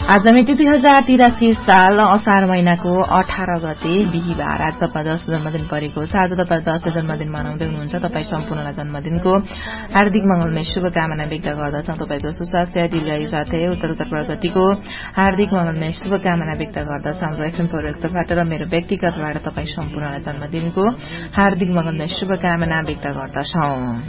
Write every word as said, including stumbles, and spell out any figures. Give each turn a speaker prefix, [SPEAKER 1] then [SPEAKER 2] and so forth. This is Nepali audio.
[SPEAKER 1] आज मिति दुई हजार तिरासी साल असार महिनाको अठार गते बिहिबार। आज तपाईँ दश जन्मदिन परेको छ। आज तपाईँ दश जन्मदिन मनाउँदै हुनुहुन्छ। तपाईँ सम्पूर्णलाई जन्मदिनको हार्दिक मंगलमय शुभकामना व्यक्त गर्दछौं। तपाईँको सुस्वास्थ्य दीर्घायु साथै उत्तर उत्तर प्रगतिको हार्दिक मंगलमय शुभकामना व्यक्त गर्दछ हाम्रो एफएम तर्फबाट र मेरो व्यक्तिगतबाट तपाईँ सम्पूर्णलाई जन्मदिनको हार्दिक मंगलमय शुभकामना व्यक्त गर्दछौं।